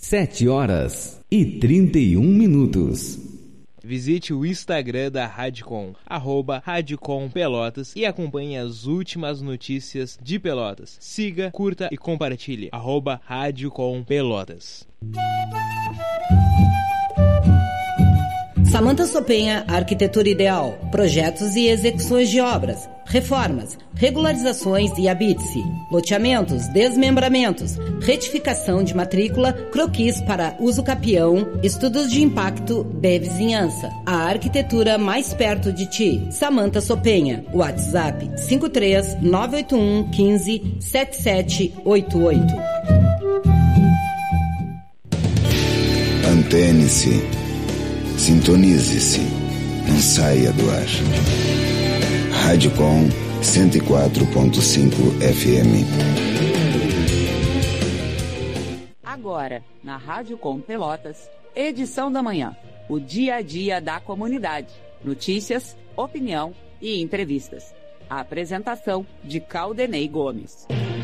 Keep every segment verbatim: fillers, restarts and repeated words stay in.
sete horas e trinta e um minutos. Visite o Instagram da Radicom, arroba Radicom Pelotas, e acompanhe as últimas notícias de Pelotas. Siga, curta e compartilhe, arroba Radicom Pelotas. Samanta Sopenha, Arquitetura Ideal, projetos e execuções de obras, reformas, regularizações e habite-se, loteamentos, desmembramentos, retificação de matrícula, croquis para uso capião, estudos de impacto de vizinhança. A arquitetura mais perto de ti. Samanta Sopenha, WhatsApp cinco três nove oito um um cinco sete sete oito oito. Antene-se. Sintonize-se, não saia do ar. Radicom cento e quatro ponto cinco F M. Agora, na Radicom Pelotas, edição da manhã, o dia a dia da comunidade. Notícias, opinião e entrevistas. A apresentação de Caldenei Gomes.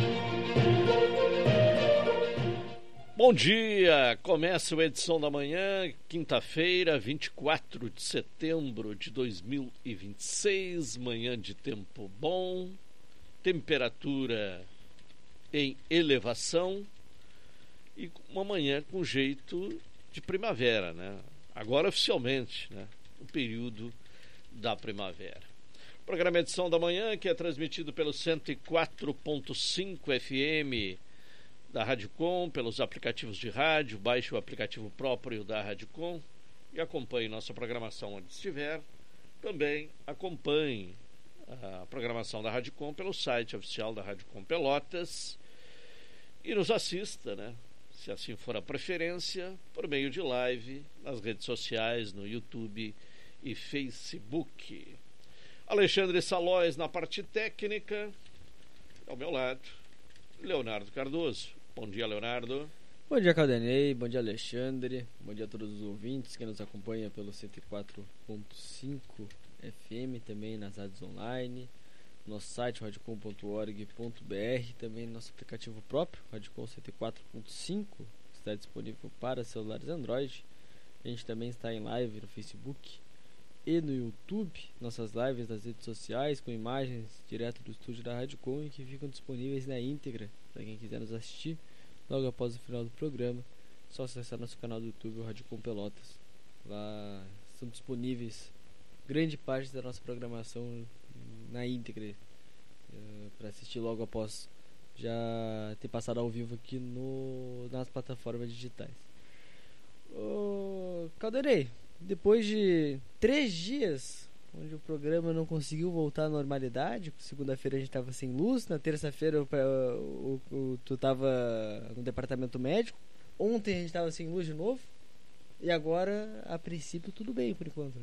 Bom dia, começa a edição da manhã, quinta-feira, vinte e quatro de setembro de dois mil e vinte e seis, manhã de tempo bom, temperatura em elevação e uma manhã com jeito de primavera, né? Agora oficialmente, né? O período da primavera. O programa Edição da Manhã, que é transmitido pelo cento e quatro ponto cinco F M da Radicom, pelos aplicativos de rádio. Baixe o aplicativo próprio da Radicom e acompanhe nossa programação onde estiver. Também acompanhe a programação da Radicom pelo site oficial da Radicom Pelotas e nos assista, né, se assim for a preferência, por meio de live nas redes sociais, no YouTube e Facebook. Alexandre Salóis na parte técnica, ao meu lado, Leonardo Cardoso. Bom dia, Leonardo. Bom dia, Caldenei. Bom dia, Alexandre. Bom dia a todos os ouvintes que nos acompanham pelo cento e quatro ponto cinco F M, também nas rádios online, nosso site radicom ponto org ponto b r, também nosso aplicativo próprio, Radicom cento e quatro ponto cinco, está disponível para celulares Android. A gente também está em live no Facebook e no YouTube, nossas lives nas redes sociais com imagens direto do estúdio da Radicom e que ficam disponíveis na íntegra para quem quiser nos assistir logo após o final do programa. Só acessar nosso canal do YouTube, o Radicom Pelotas. Lá estão disponíveis grande parte da nossa programação na íntegra uh, para assistir logo após já ter passado ao vivo aqui no, nas plataformas digitais. Ô, Calderei, depois de três dias onde o programa não conseguiu voltar à normalidade, segunda-feira a gente estava sem luz, na terça-feira o, o, o, tu estava no departamento médico, ontem a gente estava sem luz de novo, e agora, a princípio, tudo bem por enquanto.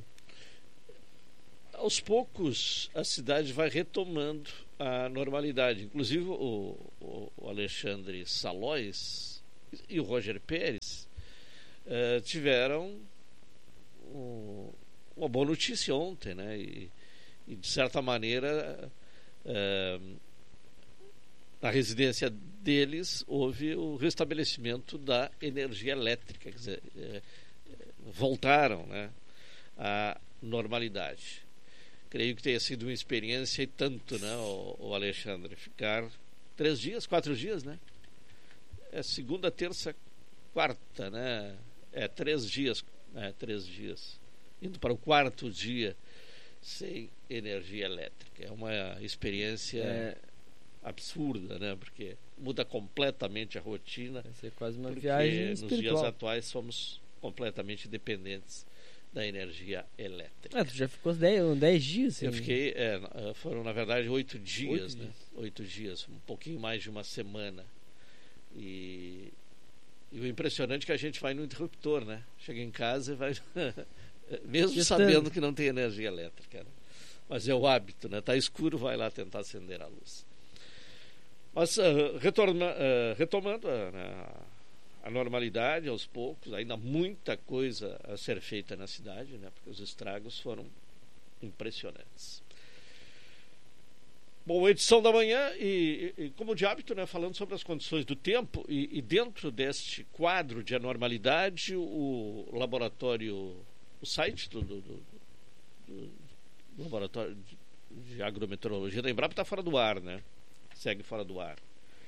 Aos poucos a cidade vai retomando a normalidade. Inclusive o, o, o Alexandre Salóis e o Roger Pérez uh, tiveram um, uma boa notícia ontem, né? E, e de certa maneira uh, na residência deles houve o restabelecimento da energia elétrica, quer dizer, uh, voltaram, né, à normalidade. Creio que tenha sido uma experiência e tanto, né, o, o Alexandre, ficar três dias, quatro dias, né? É segunda, terça, quarta, né? É três dias, né? Três dias. Indo para o quarto dia sem energia elétrica. É uma experiência é... absurda, né? Porque muda completamente a rotina. Vai ser quase uma viagem espiritual. Nos dias atuais somos completamente dependentes da energia elétrica. Ah, tu já ficou dez dias? Assim, eu fiquei, é, foram na verdade oito dias, oito né? dias. Oito dias, um pouquinho mais de uma semana. E, e o impressionante é que a gente vai no interruptor, né? Chega em casa e vai, mesmo Gestando. sabendo que não tem energia elétrica, né? Mas é o hábito, né? Tá escuro, vai lá tentar acender a luz. Mas uh, retorna, uh, retomando a, né, a normalidade aos poucos, ainda muita coisa a ser feita na cidade, né? Porque os estragos foram impressionantes. Bom, edição da manhã e, e como de hábito, né, falando sobre as condições do tempo e, e dentro deste quadro de anormalidade, o laboratório, o site do, do, do, do laboratório de, de agrometeorologia da Embrapa está fora do ar, né? Segue fora do ar.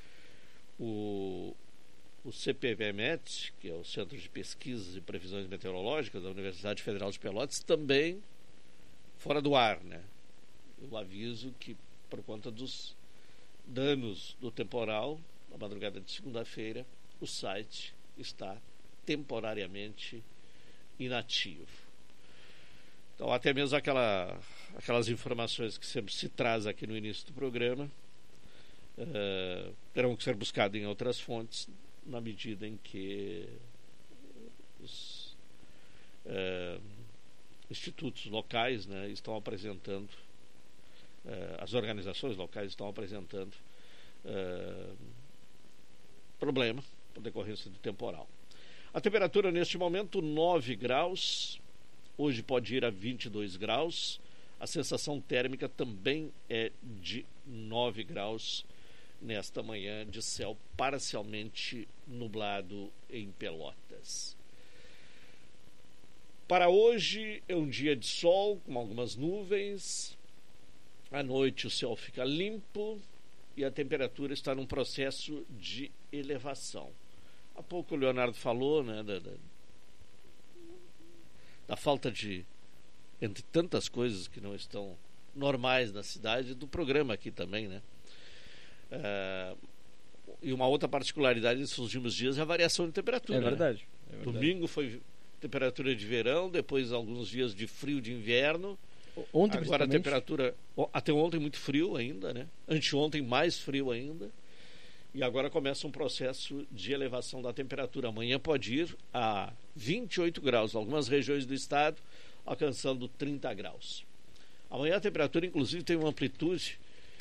O, o C P V M E T, que é o Centro de Pesquisas e Previsões Meteorológicas da Universidade Federal de Pelotas, também fora do ar, né? Eu aviso que por conta dos danos do temporal, na madrugada de segunda-feira, o site está temporariamente inativo. Então, até mesmo aquela, aquelas informações que sempre se traz aqui no início do programa uh, terão que ser buscadas em outras fontes, na medida em que os uh, institutos locais, né, estão apresentando Uh, as organizações locais estão apresentando uh, problema por decorrência do temporal. A temperatura neste momento nove graus, hoje pode ir a vinte e dois graus, a sensação térmica também é de nove graus nesta manhã de céu parcialmente nublado em Pelotas. Para hoje é um dia de sol com algumas nuvens. À noite o céu fica limpo e a temperatura está num processo de elevação. Há pouco o Leonardo falou, né, da, da, da falta de, entre tantas coisas que não estão normais na cidade, do programa aqui também, né? Uh, e uma outra particularidade nesses últimos dias é a variação de temperatura. É verdade. Né? É verdade. Domingo foi temperatura de verão, depois alguns dias de frio de inverno. Ontem, agora a temperatura, até ontem muito frio ainda, né? Anteontem mais frio ainda. E agora começa um processo de elevação da temperatura. Amanhã pode ir a vinte e oito graus, em algumas regiões do estado, alcançando trinta graus. Amanhã a temperatura, inclusive, tem uma amplitude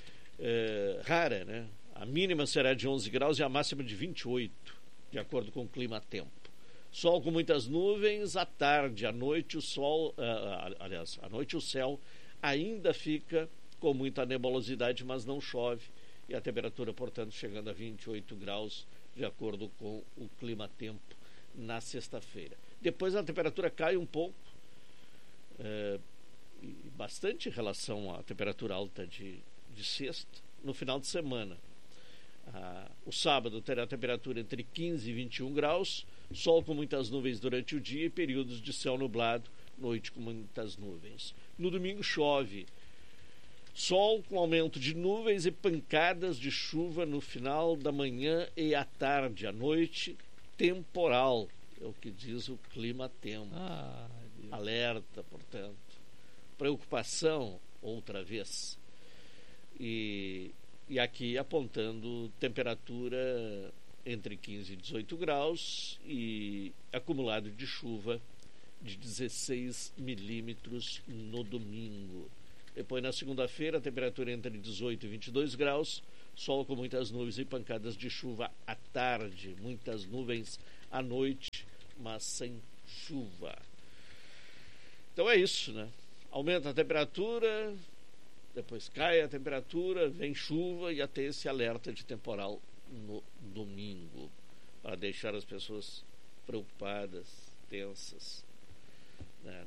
é, rara, né? A mínima será de onze graus e a máxima de vinte e oito, de acordo com o clima-tempo. Sol com muitas nuvens, à tarde, à noite o sol, uh, aliás, à noite o céu ainda fica com muita nebulosidade, mas não chove, e a temperatura, portanto, chegando a vinte e oito graus, de acordo com o clima-tempo, na sexta-feira. Depois a temperatura cai um pouco, uh, bastante em relação à temperatura alta de, de sexta, no final de semana. Uh, o sábado terá temperatura entre quinze e vinte e um graus, sol com muitas nuvens durante o dia e períodos de céu nublado, noite com muitas nuvens. No domingo chove, sol com aumento de nuvens e pancadas de chuva no final da manhã e à tarde. À noite, temporal, é o que diz o clima-tempo. Ah, alerta, portanto. Preocupação, outra vez. E... E aqui apontando temperatura entre quinze e dezoito graus e acumulado de chuva de dezesseis milímetros no domingo. Depois, na segunda-feira, a temperatura entre dezoito e vinte e dois graus, sol com muitas nuvens e pancadas de chuva à tarde, muitas nuvens à noite, mas sem chuva. Então é isso, né? Aumenta a temperatura, depois cai a temperatura, vem chuva e até esse alerta de temporal no domingo, para deixar as pessoas preocupadas, tensas, né?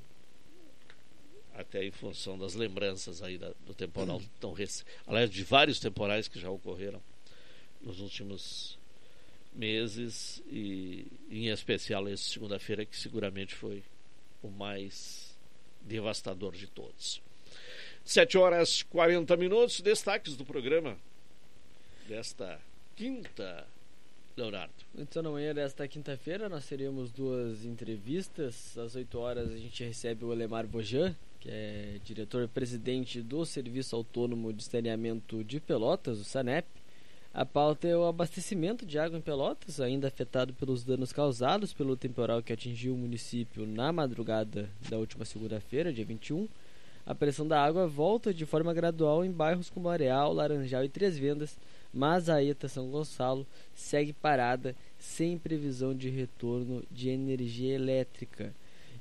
Até em função das lembranças aí da, do temporal hum. tão recente, aliás, de vários temporais que já ocorreram nos últimos meses e em especial esse segunda-feira, que seguramente foi o mais devastador de todos. Sete horas e quarenta minutos, destaques do programa desta quinta, Leonardo. Então, na manhã desta quinta-feira, nós teremos duas entrevistas. Às oito horas a gente recebe o Elemar Bojan, que é diretor-presidente do Serviço Autônomo de Saneamento de Pelotas, o SANEP. A pauta é o abastecimento de água em Pelotas, ainda afetado pelos danos causados pelo temporal que atingiu o município na madrugada da última segunda-feira, dia vinte e um. A pressão da água volta de forma gradual em bairros como Areal, Laranjal e Três Vendas, mas a ETA São Gonçalo segue parada sem previsão de retorno de energia elétrica.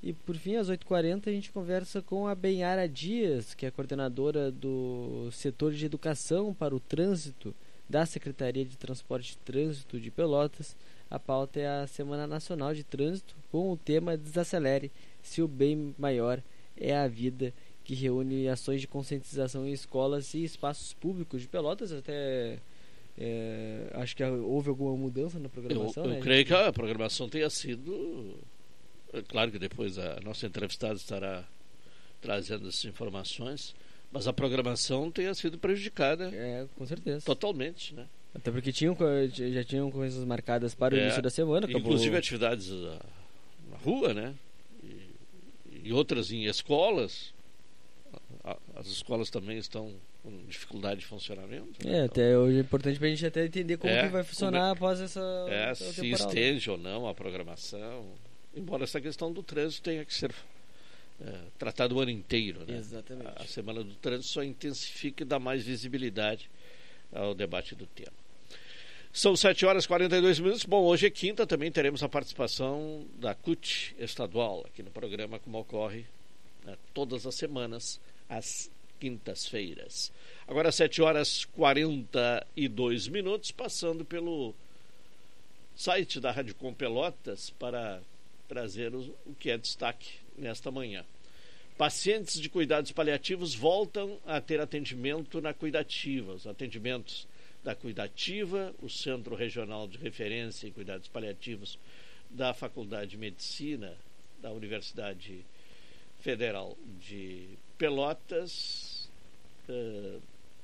E por fim, às oito e quarenta, a gente conversa com a Benhara Dias, que é coordenadora do setor de educação para o trânsito da Secretaria de Transporte e Trânsito de Pelotas. A pauta é a Semana Nacional de Trânsito, com o tema Desacelere, se o bem maior é a vida, que reúne ações de conscientização em escolas e espaços públicos de Pelotas. Até é, acho que houve alguma mudança na programação. Eu, eu né? creio que a programação tenha sido... Claro que depois a nossa entrevistada estará trazendo essas informações, mas a programação tenha sido prejudicada. É, com certeza. Totalmente, né? Até porque tinham, já tinham coisas marcadas para o é, início da semana. Acabou... Inclusive atividades na rua, né? E, e outras em escolas. As escolas também estão com dificuldade de funcionamento. É, né? até então, hoje é importante para a gente até entender como é, que vai funcionar é, após essa é, essa se temporal, estende, né? Ou não a programação. Embora essa questão do trânsito tenha que ser é, tratada o ano inteiro, né? Exatamente. A, a Semana do Trânsito só intensifica e dá mais visibilidade ao debate do tema. São sete horas e quarenta e dois minutos. Bom, hoje é quinta, também teremos a participação da C U T estadual aqui no programa, como ocorre, né, todas as semanas, às quintas-feiras. Agora sete horas e quarenta e dois minutos, passando pelo site da Rádio Com Pelotas para trazer o, o que é destaque nesta manhã. Pacientes de cuidados paliativos voltam a ter atendimento na Cuidativa. Os atendimentos da Cuidativa, o Centro Regional de Referência em Cuidados Paliativos da Faculdade de Medicina da Universidade Federal de Pelotas, uh,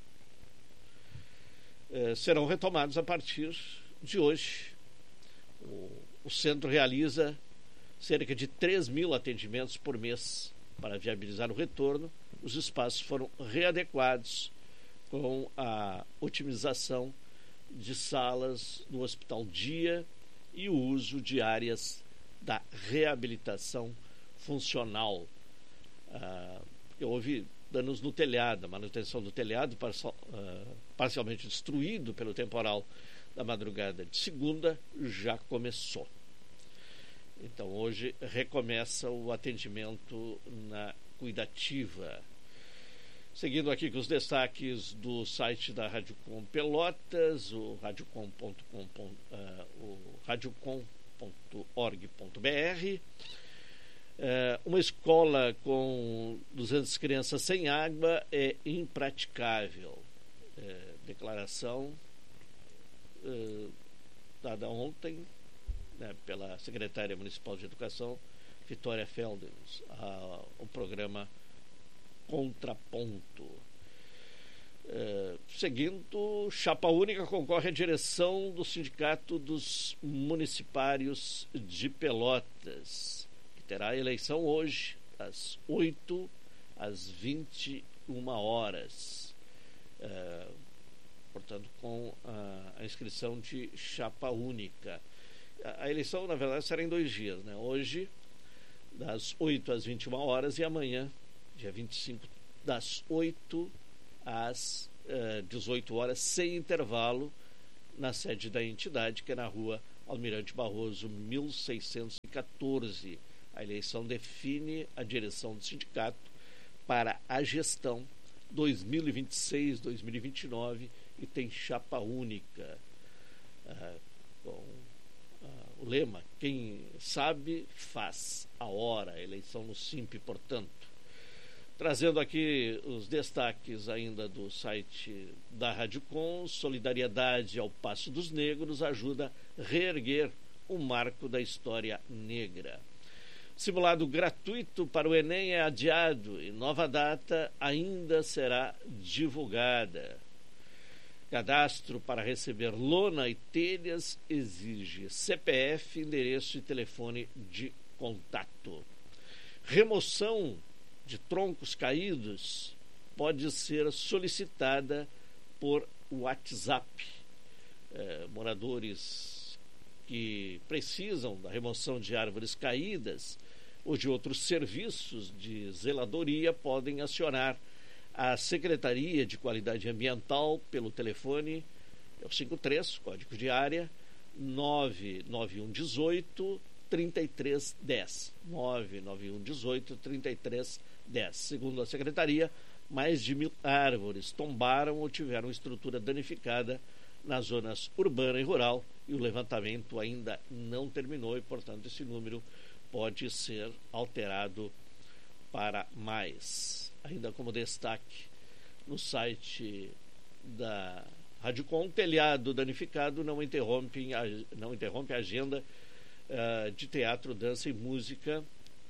uh, serão retomados a partir de hoje. O, o centro realiza cerca de três mil atendimentos por mês. Para viabilizar o retorno, os espaços foram readequados com a otimização de salas no Hospital Dia e o uso de áreas da reabilitação funcional. Ah, houve danos no telhado, a manutenção do telhado parcial, ah, parcialmente destruído pelo temporal da madrugada de segunda já começou. Então hoje recomeça o atendimento na Cuidativa. Seguindo aqui com os destaques do site da Rádio Com Pelotas, o radiocom ponto com, uh, o radiocom ponto org ponto br. Uh, uma escola com duzentas crianças sem água é impraticável. Uh, declaração uh, dada ontem, né, pela secretária municipal de Educação, Vitória Feldens, ao programa Contraponto. É, seguindo, Chapa Única concorre à direção do Sindicato dos Municipários de Pelotas, que terá a eleição hoje, das oito às vinte e uma horas. É, portanto, com a, a inscrição de Chapa Única. A eleição, na verdade, será em dois dias, né? Hoje, das oito às vinte e uma horas, e amanhã, dia vinte e cinco, das oito às uh, dezoito horas, sem intervalo, na sede da entidade, que é na rua Almirante Barroso, mil seiscentos e catorze. A eleição define a direção do sindicato para a gestão dois mil e vinte e seis, dois mil e vinte e nove, e tem chapa única. Uh, com Uh, o lema, quem sabe faz a hora, a eleição no Simp, portanto. Trazendo aqui os destaques ainda do site da Rádio Com, solidariedade ao Passo dos Negros ajuda a reerguer o marco da história negra. Simulado gratuito para o Enem é adiado e nova data ainda será divulgada. Cadastro para receber lona e telhas exige C P F, endereço e telefone de contato. Remoção de troncos caídos pode ser solicitada por WhatsApp. É, moradores que precisam da remoção de árvores caídas ou de outros serviços de zeladoria podem acionar a Secretaria de Qualidade Ambiental pelo telefone, é o cinquenta e três, código de área, nove nove um um oito, trinta e três dez. nove nove um dezoito, trinta e três dez. Segundo a Secretaria, mais de mil árvores tombaram ou tiveram estrutura danificada nas zonas urbana e rural, e o levantamento ainda não terminou e, portanto, esse número pode ser alterado para mais. Ainda como destaque no site da Radicom, telhado danificado não interrompe a, não interrompe a agenda uh, de teatro, dança e música.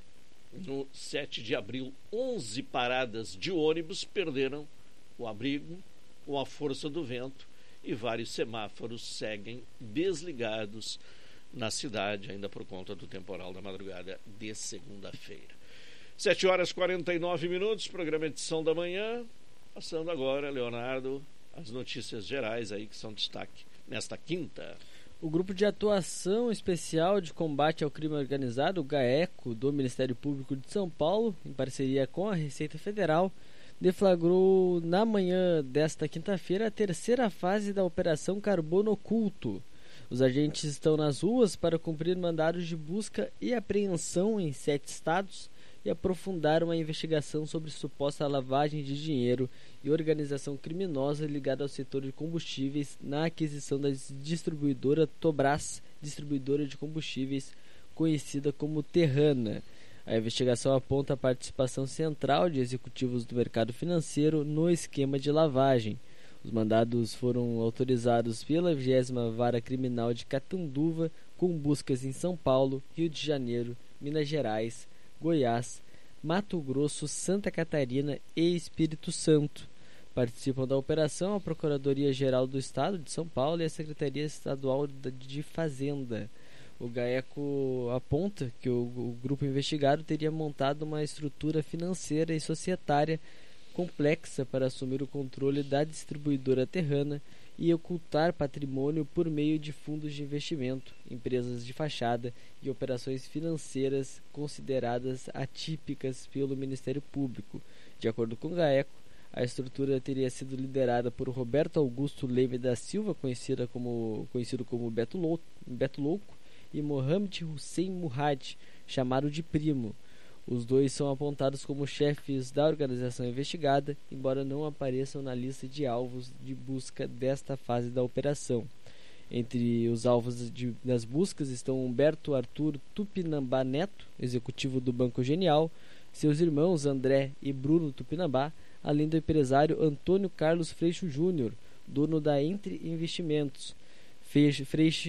No sete de abril, onze paradas de ônibus perderam o abrigo com a força do vento e vários semáforos seguem desligados na cidade, ainda por conta do temporal da madrugada de segunda-feira. sete horas e quarenta e nove minutos, programa Edição da Manhã. Passando agora, Leonardo, as notícias gerais aí que são destaque nesta quinta. O Grupo de Atuação Especial de Combate ao Crime Organizado, o GAECO, do Ministério Público de São Paulo, em parceria com a Receita Federal, deflagrou na manhã desta quinta-feira a terceira fase da Operação Carbono Oculto. Os agentes estão nas ruas para cumprir mandados de busca e apreensão em sete estados e aprofundaram a investigação sobre suposta lavagem de dinheiro e organização criminosa ligada ao setor de combustíveis na aquisição da distribuidora Tobras, distribuidora de combustíveis conhecida como Terrana. A investigação aponta a participação central de executivos do mercado financeiro no esquema de lavagem. Os mandados foram autorizados pela vigésima Vara Criminal de Catanduva, com buscas em São Paulo, Rio de Janeiro, Minas Gerais, Goiás, Mato Grosso, Santa Catarina e Espírito Santo. Participam da operação a Procuradoria-Geral do Estado de São Paulo e a Secretaria Estadual de Fazenda. O GAECO aponta que o, o grupo investigado teria montado uma estrutura financeira e societária complexa para assumir o controle da distribuidora Terrana e ocultar patrimônio por meio de fundos de investimento, empresas de fachada e operações financeiras consideradas atípicas pelo Ministério Público. De acordo com o GAECO, a estrutura teria sido liderada por Roberto Augusto Leme da Silva, conhecida como, conhecido como Beto Louco, Beto Louco, e Mohamed Hussein Murad, chamado de Primo. Os dois são apontados como chefes da organização investigada, embora não apareçam na lista de alvos de busca desta fase da operação. Entre os alvos de, das buscas estão Humberto Arthur Tupinambá Neto, executivo do Banco Genial, seus irmãos André e Bruno Tupinambá, além do empresário Antônio Carlos Freixo Júnior, dono da Entre Investimentos. Freixo,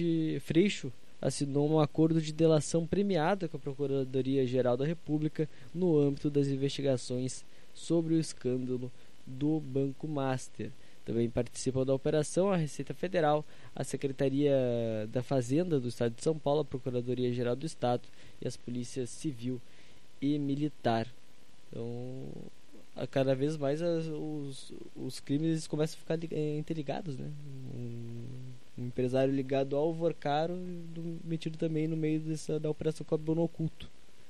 Freixo assinou um acordo de delação premiada com a Procuradoria-Geral da República no âmbito das investigações sobre o escândalo do Banco Master. Também participam da operação a Receita Federal, a Secretaria da Fazenda do Estado de São Paulo, a Procuradoria-Geral do Estado e as Polícias Civil e Militar. Então, a cada vez mais as, os, os crimes começam a ficar interligados, né? Um, um empresário ligado ao Vorcaro metido também no meio dessa, da Operação Carbono Oculto.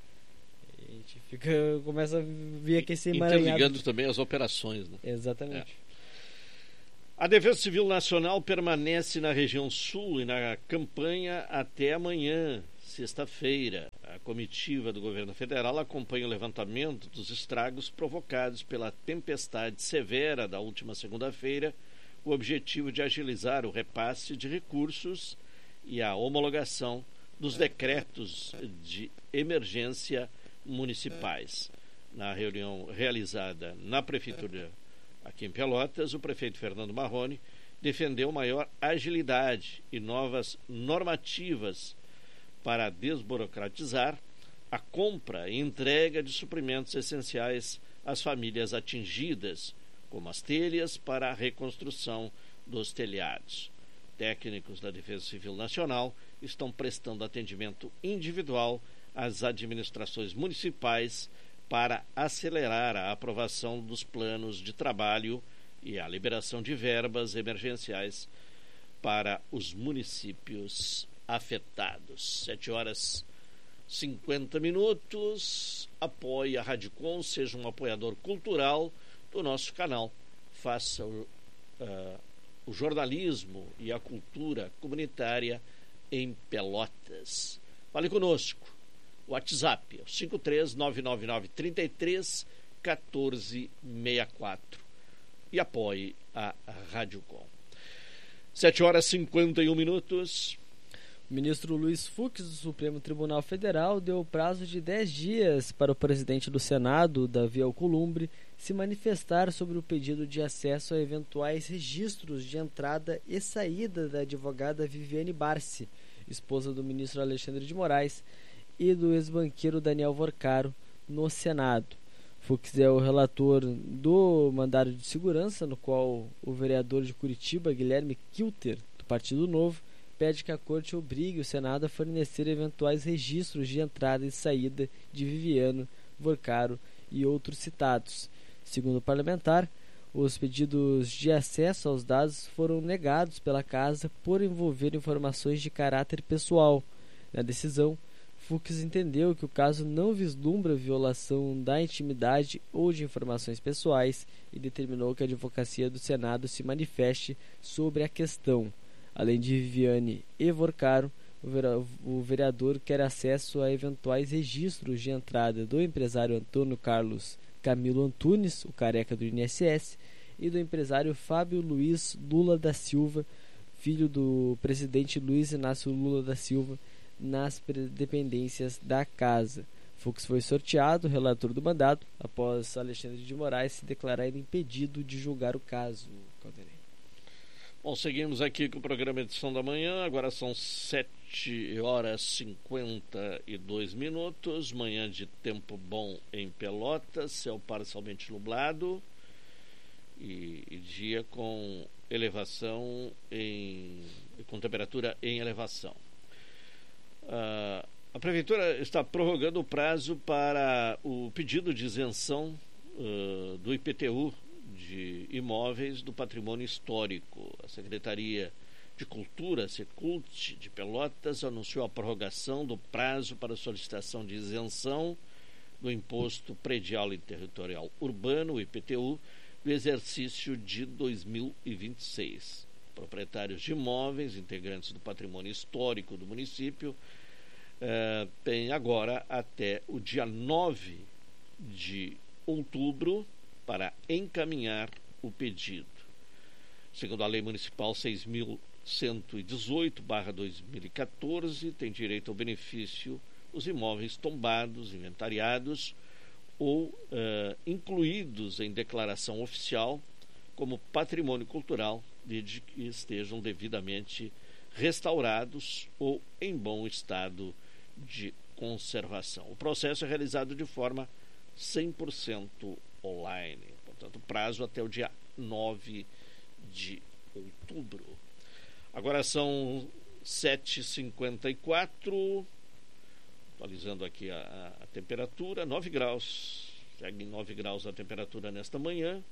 A gente fica, começa a ver aqui esse emaranhado. Interligando também as operações, né? Exatamente. É. A Defesa Civil Nacional permanece na região sul e na campanha até amanhã, sexta-feira. A comitiva do governo federal acompanha o levantamento dos estragos provocados pela tempestade severa da última segunda-feira, com o objetivo de agilizar o repasse de recursos e a homologação dos decretos de emergência municipais. Na reunião realizada na Prefeitura aqui em Pelotas, o prefeito Fernando Marrone defendeu maior agilidade e novas normativas para desburocratizar a compra e entrega de suprimentos essenciais às famílias atingidas, como as telhas para a reconstrução dos telhados. Técnicos da Defesa Civil Nacional estão prestando atendimento individual às administrações municipais para acelerar a aprovação dos planos de trabalho e a liberação de verbas emergenciais para os municípios afetados. Sete horas e cinquenta minutos. Apoie a Radicom, seja um apoiador cultural do nosso canal. Faça o, uh, o jornalismo e a cultura comunitária em Pelotas. Fale conosco. WhatsApp é o cinco três nove nove nove três três um quatro seis quatro e apoie a Rádio Com. sete horas e cinquenta e um minutos. O ministro Luiz Fux, do Supremo Tribunal Federal, deu prazo de dez dias para o presidente do Senado, Davi Alcolumbre, se manifestar sobre o pedido de acesso a eventuais registros de entrada e saída da advogada Viviane Barsi, esposa do ministro Alexandre de Moraes, e do ex-banqueiro Daniel Vorcaro, no Senado. Fux é o relator do mandado de segurança, no qual o vereador de Curitiba, Guilherme Kilter, do Partido Novo, pede que a Corte obrigue o Senado a fornecer eventuais registros de entrada e saída de Viviane, Vorcaro e outros citados. Segundo o parlamentar, os pedidos de acesso aos dados foram negados pela Casa por envolver informações de caráter pessoal. Na decisão, Fux entendeu que o caso não vislumbra violação da intimidade ou de informações pessoais e determinou que a Advocacia do Senado se manifeste sobre a questão. Além de Viviane e Vorcaro, o vereador quer acesso a eventuais registros de entrada do empresário Antônio Carlos Camilo Antunes, o careca do I N S S, e do empresário Fábio Luiz Lula da Silva, filho do presidente Luiz Inácio Lula da Silva, nas dependências da Casa. Fux foi sorteado relator do mandato após Alexandre de Moraes se declarar impedido de julgar o caso. Calderei. Bom, seguimos aqui com o programa Edição da Manhã. Agora são sete horas e cinquenta e dois minutos. Manhã de tempo bom em Pelotas, céu parcialmente nublado e, e dia com elevação em, com temperatura em elevação. Uh, a Prefeitura está prorrogando o prazo para o pedido de isenção uh, do I P T U de imóveis do patrimônio histórico. A Secretaria de Cultura, Secult, de Pelotas, anunciou a prorrogação do prazo para solicitação de isenção do Imposto Predial e Territorial Urbano, o I P T U, do exercício de dois mil e vinte e seis. Proprietários de imóveis, integrantes do patrimônio histórico do município, eh, têm agora até o dia nove de outubro para encaminhar o pedido. Segundo a Lei Municipal seis mil cento e dezoito barra dois mil e quatorze, tem direito ao benefício os imóveis tombados, inventariados ou uh, incluídos em declaração oficial como patrimônio cultural, desde que estejam devidamente restaurados ou em bom estado de conservação. O processo é realizado de forma cem por cento online. Portanto, prazo até o dia nove de outubro. Agora são sete e cinquenta e quatro. Atualizando aqui a, a, a temperatura, nove graus. Segue em nove graus a temperatura nesta manhã.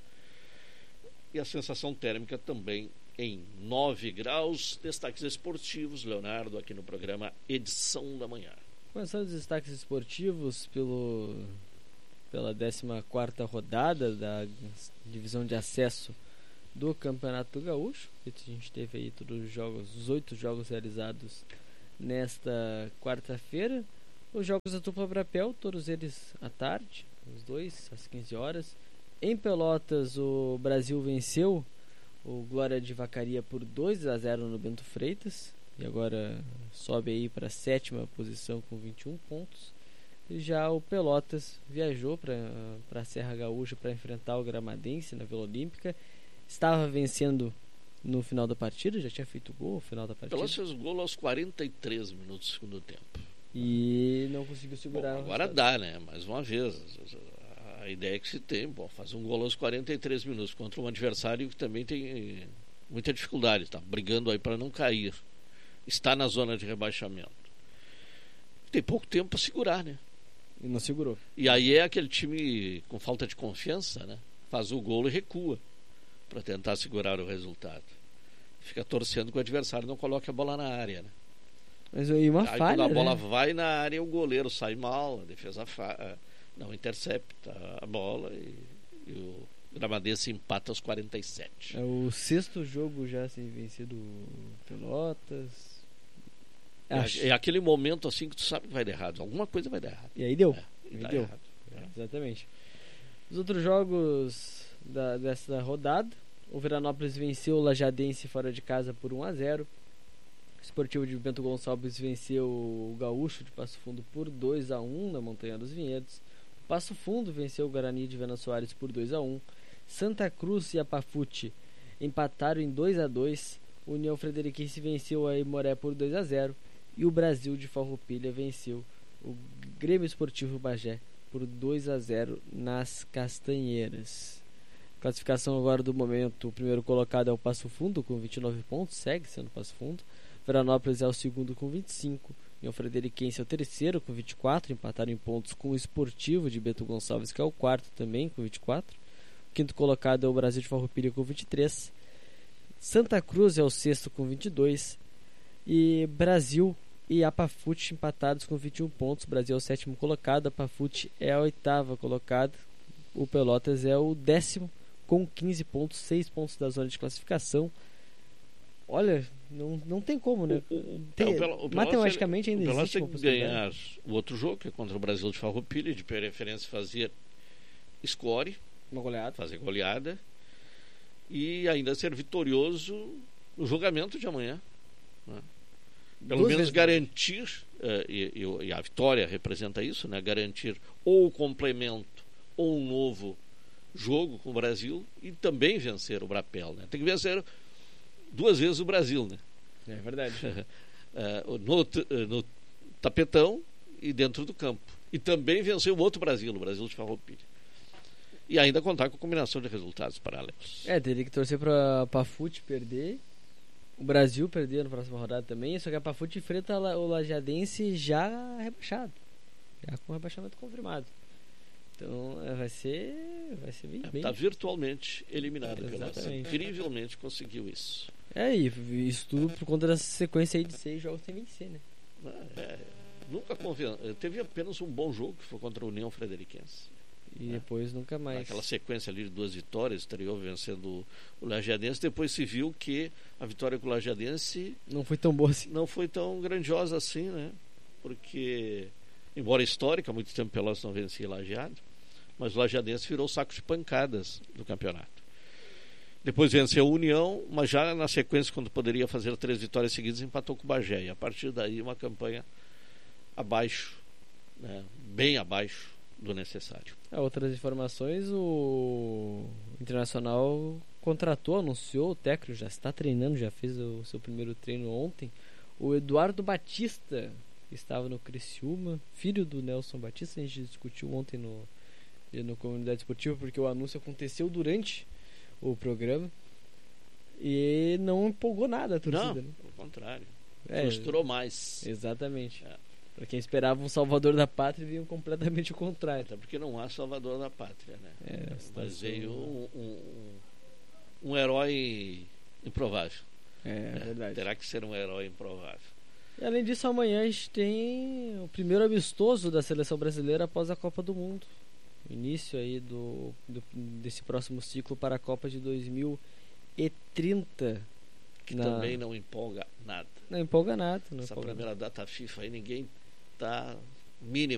E a sensação térmica também em nove graus. Destaques esportivos, Leonardo, aqui no programa Edição da Manhã. Começando os destaques esportivos pelo, pela décima quarta rodada da divisão de acesso do Campeonato Gaúcho. A gente teve aí todos os jogos, os oito jogos realizados nesta quarta-feira. Os jogos da dupla Brapel, todos eles à tarde, os dois às quinze horas. Em Pelotas, o Brasil venceu o Glória de Vacaria por dois a zero no Bento Freitas e agora sobe aí para a sétima posição com vinte e um pontos. E já o Pelotas viajou para a Serra Gaúcha para enfrentar o Gramadense na Vila Olímpica. Estava vencendo no final da partida, já tinha feito gol no final da partida. Pelotas fez gol aos quarenta e três minutos do segundo tempo. E não conseguiu segurar. Bom, agora dá, né? Mais uma vez. A ideia é que se tem, bom, fazer um gol aos quarenta e três minutos contra um adversário que também tem muita dificuldade, está brigando aí para não cair. Está na zona de rebaixamento. Tem pouco tempo para segurar, né? E não segurou. E aí é aquele time com falta de confiança, né? Faz o gol e recua para tentar segurar o resultado. Fica torcendo que o adversário não coloque a bola na área, né? Mas aí uma aí falha, quando a bola né? vai na área, o goleiro sai mal, a defesa fa... não intercepta a bola e, e o Gramadense empata aos quarenta e sete. É o sexto jogo já sem vencer do Pelotas. Acho. É, é aquele momento assim que tu sabe que vai dar errado. Alguma coisa vai dar errado. E aí deu. É, e aí dá deu. errado. É. Exatamente. Os outros jogos da, dessa rodada, o Veranópolis venceu o Lajadense fora de casa por um a zero. O Esportivo de Bento Gonçalves venceu o Gaúcho de Passo Fundo por dois a um na Montanha dos Vinhedos. O Passo Fundo venceu o Guarani de Venâncio Soares por dois a um. Santa Cruz e Apafute empataram em dois a dois. O União Frederiquense venceu a Imoré por dois a zero. E o Brasil de Farroupilha venceu o Grêmio Esportivo Bagé por dois a zero nas Castanheiras. Classificação agora do momento: o primeiro colocado é o Passo Fundo com vinte e nove pontos, segue sendo Passo Fundo. Veranópolis é o segundo com vinte e cinco. União Frederiquense é o terceiro com vinte e quatro, empataram em pontos com o Esportivo de Bento Gonçalves, que é o quarto também com vinte e quatro. O quinto colocado é o Brasil de Farroupilha com vinte e três. Santa Cruz é o sexto com vinte e dois. E Brasil e Apafute empatados com vinte e um pontos. O Brasil é o sétimo colocado, Apafute é a oitava colocada. O Pelotas é o décimo com quinze pontos, seis pontos da zona de classificação. Olha, não, não tem como, né? O, o, tem, é, o Pel- o Pelotas, matematicamente ainda o Pelotas existe tem uma que possibilidade. ganhar o outro jogo, que é contra o Brasil de Farroupilha, de preferência fazer score, Uma goleada. fazer goleada, e ainda ser vitorioso no julgamento de amanhã, né? Pelo Duas menos vezes. garantir, uh, e, e, e a vitória representa isso, né? Garantir ou o complemento ou um novo jogo com o Brasil, e também vencer o Brapel, né? Tem que vencer duas vezes o Brasil, né? É verdade. uh, no, no tapetão e dentro do campo, e também vencer o outro Brasil, o Brasil de Farroupilha, e ainda contar com a combinação de resultados paralelos. É, teria que torcer pra Pafute perder, o Brasil perder na próxima rodada também. Só que a Pafute enfrenta o Lajadense já rebaixado, já com rebaixamento confirmado. Então é, vai ser vai ser bem, bem... Está virtualmente eliminado pelo Pelotas. Exatamente. Incrivelmente conseguiu isso. É, e isso tudo por conta dessa sequência aí de seis jogos sem vencer, né? É, nunca conven... Teve apenas um bom jogo, que foi contra a União Frederiquense. E depois nunca mais. Aquela sequência ali de duas vitórias, estreou vencendo o Lajadense. Depois se viu que a vitória com o Lajadense Não foi tão boa assim. não foi tão grandiosa assim, né? Porque, embora histórica, há muito tempo Pelotas não vencia Lajeado, mas o Lajadense virou saco de pancadas do campeonato. Depois venceu a União, mas já na sequência, quando poderia fazer três vitórias seguidas, empatou com o Bagé. E a partir daí, uma campanha abaixo, né? Bem abaixo do necessário. É, outras informações: o Internacional contratou, anunciou, o técnico já está treinando, já fez o seu primeiro treino ontem, o Eduardo Batista, que estava no Criciúma, filho do Nelson Batista. A gente discutiu ontem no, no Comunidade Esportiva, porque o anúncio aconteceu durante o programa e não empolgou nada a torcida. Não, né? pelo contrário. É, Frustrou mais. Exatamente. É. Para quem esperava um salvador da pátria, veio completamente o contrário. Até porque não há salvador da pátria, né? É, Mas veio um, um, um herói improvável. É, É, verdade. terá que ser um herói improvável. E além disso, amanhã a gente tem o primeiro amistoso da seleção brasileira após a Copa do Mundo. Início aí do, do desse próximo ciclo para a Copa de dois mil e trinta. Que Na- também não empolga nada. Não empolga nada. Não Essa empolga nada. primeira data FIFA aí, ninguém está